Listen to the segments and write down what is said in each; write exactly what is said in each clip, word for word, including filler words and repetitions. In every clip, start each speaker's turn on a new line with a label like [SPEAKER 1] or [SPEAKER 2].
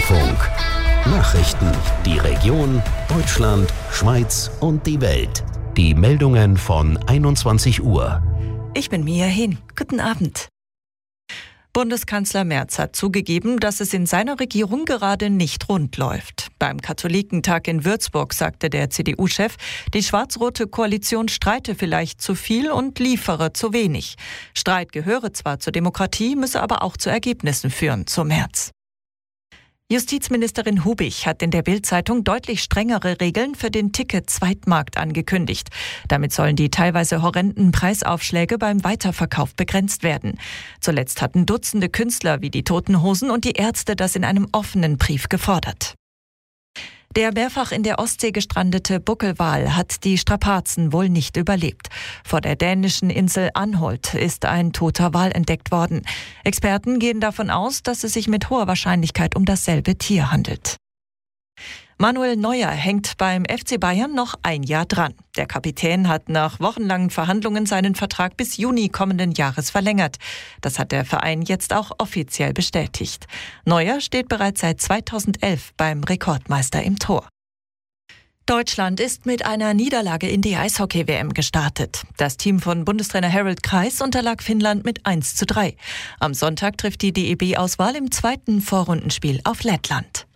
[SPEAKER 1] Seefunk. Nachrichten, die Region, Deutschland, Schweiz und die Welt. Die Meldungen von einundzwanzig Uhr.
[SPEAKER 2] Ich bin Mia Hehn. Guten Abend. Bundeskanzler Merz hat zugegeben, dass es in seiner Regierung gerade nicht rund läuft. Beim Katholikentag in Würzburg sagte der C D U-Chef, die schwarz-rote Koalition streite vielleicht zu viel und liefere zu wenig. Streit gehöre zwar zur Demokratie, müsse aber auch zu Ergebnissen führen, so Merz. Justizministerin Hubich hat in der Bild-Zeitung deutlich strengere Regeln für den Ticket-Zweitmarkt angekündigt. Damit sollen die teilweise horrenden Preisaufschläge beim Weiterverkauf begrenzt werden. Zuletzt hatten Dutzende Künstler wie die Toten Hosen und die Ärzte das in einem offenen Brief gefordert. Der mehrfach in der Ostsee gestrandete Buckelwal hat die Strapazen wohl nicht überlebt. Vor der dänischen Insel Anholt ist ein toter Wal entdeckt worden. Experten gehen davon aus, dass es sich mit hoher Wahrscheinlichkeit um dasselbe Tier handelt. Manuel Neuer hängt beim F C Bayern noch ein Jahr dran. Der Kapitän hat nach wochenlangen Verhandlungen seinen Vertrag bis Juni kommenden Jahres verlängert. Das hat der Verein jetzt auch offiziell bestätigt. Neuer steht bereits seit zweitausendelf beim Rekordmeister im Tor. Deutschland ist mit einer Niederlage in die Eishockey-W M gestartet. Das Team von Bundestrainer Harald Kreis unterlag Finnland mit eins zu drei. Am Sonntag trifft die D E B-Auswahl im zweiten Vorrundenspiel auf Lettland.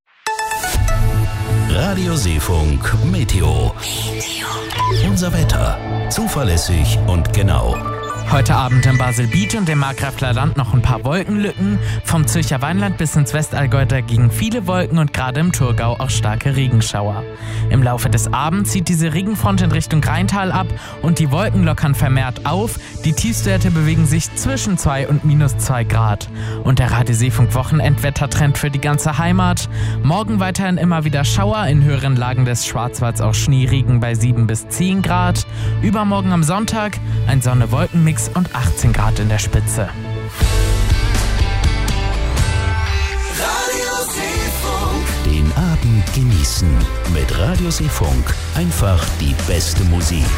[SPEAKER 1] Radio Seefunk Meteo. Unser Wetter. Zuverlässig und genau.
[SPEAKER 3] Heute Abend im Basel Beach und im Markgräfler Land noch ein paar Wolkenlücken. Vom Zürcher Weinland bis ins Westallgäu dagegen viele Wolken und gerade im Thurgau auch starke Regenschauer. Im Laufe des Abends zieht diese Regenfront in Richtung Rheintal ab und die Wolken lockern vermehrt auf. Die Tiefstwerte bewegen sich zwischen zwei und minus zwei Grad. Und der Radio Seefunk Wochenendwettertrend für die ganze Heimat. Morgen weiterhin immer wieder Schauer, in höheren Lagen des Schwarzwalds auch Schneeregen bei sieben bis zehn Grad. Übermorgen am Sonntag ein Sonne-Wolken-Mix und achtzehn Grad in der Spitze.
[SPEAKER 1] Radio Seefunk. Den Abend genießen mit Radio Seefunk. Einfach die beste Musik.